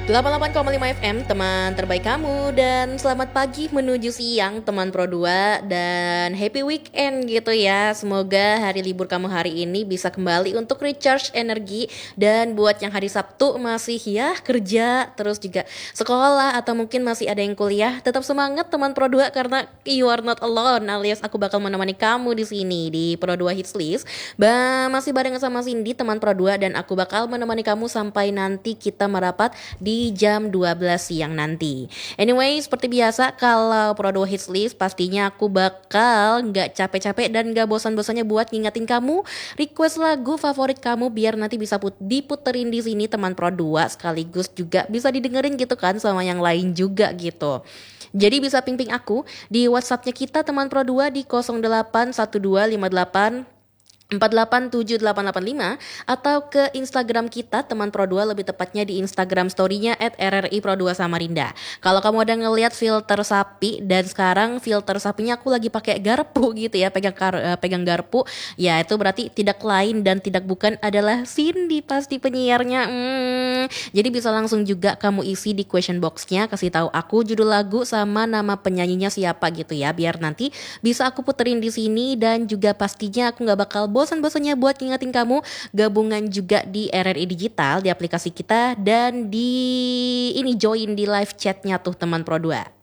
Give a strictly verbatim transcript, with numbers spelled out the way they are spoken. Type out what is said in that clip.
delapan puluh delapan koma lima F M, teman terbaik kamu. Dan selamat pagi menuju siang teman Pro dua. Dan happy weekend gitu ya. Semoga hari libur kamu hari ini bisa kembali untuk recharge energi. Dan buat yang hari Sabtu masih ya kerja, terus juga sekolah, atau mungkin masih ada yang kuliah, tetap semangat teman Pro dua, karena you are not alone, alias aku bakal menemani kamu di sini di Pro dua Hits List. Ba masih barengan sama Cindy teman Pro dua, dan aku bakal menemani kamu sampai nanti kita merapat di di jam dua belas siang nanti. Anyway, seperti biasa kalau Pro dua Hits List pastinya aku bakal nggak capek-capek dan nggak bosan-bosannya buat ngingetin kamu request lagu favorit kamu biar nanti bisa put- diputerin di sini teman Pro dua, sekaligus juga bisa didengerin gitu kan sama yang lain juga gitu. Jadi bisa ping-ping aku di WhatsAppnya kita teman Pro dua di nol delapan satu dua lima delapan empat delapan tujuh delapan delapan lima, atau ke Instagram kita teman Pro dua, lebih tepatnya di Instagram story-nya at R R I Pro dua Samarinda. Kalau kamu ada ngelihat filter sapi, dan sekarang filter sapinya aku lagi pakai garpu gitu ya, pegang kar- eh, pegang garpu, ya itu berarti tidak lain dan tidak bukan adalah Cindy pasti penyiarnya. Hmm, jadi bisa langsung juga kamu isi di question box-nya, kasih tahu aku judul lagu sama nama penyanyinya siapa gitu ya, biar nanti bisa aku puterin di sini. Dan juga pastinya aku nggak bakal bosan-bosannya buat ngingetin kamu gabungan juga di R R I Digital, di aplikasi kita, dan di ini join di live chatnya tuh teman Pro dua.